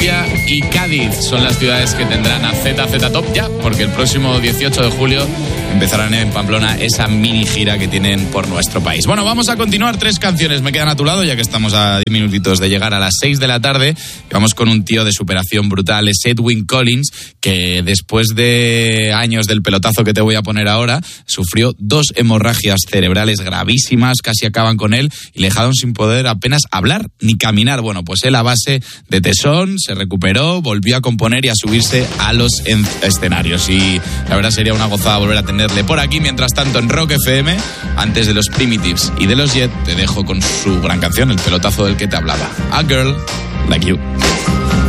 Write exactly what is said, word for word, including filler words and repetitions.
Murcia y Cádiz son las ciudades que tendrán a Z Z Top ya, porque el próximo dieciocho de julio empezarán en Pamplona esa mini gira que tienen por nuestro país. Bueno, vamos a continuar. Tres canciones me quedan a tu lado, ya que estamos a diez minutitos de llegar a las seis de la tarde. Y vamos con un tío de superación brutal, es Edwyn Collins, que después de años del pelotazo que te voy a poner ahora, sufrió dos hemorragias cerebrales gravísimas, casi acaban con él y le dejaron sin poder apenas hablar ni caminar. Bueno, pues él a base de tesón se recuperó, volvió a componer y a subirse a los escenarios. Y la verdad sería una gozada volver a tenerle por aquí. Mientras tanto, en Rock F M, antes de los Primitives y de los Jet, te dejo con su gran canción, el pelotazo del que te hablaba, A Girl Like You.